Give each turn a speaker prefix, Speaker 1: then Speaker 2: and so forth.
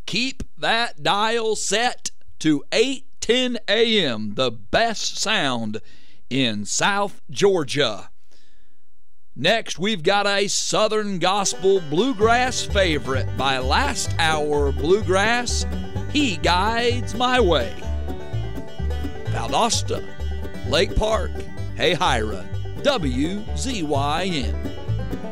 Speaker 1: Keep that dial set to 8:10 a.m., the best sound in South Georgia. Next, we've got a Southern Gospel Bluegrass favorite by Last Hour Bluegrass, He Guides My Way. Valdosta, Lake Park, Hayhira, WZYN.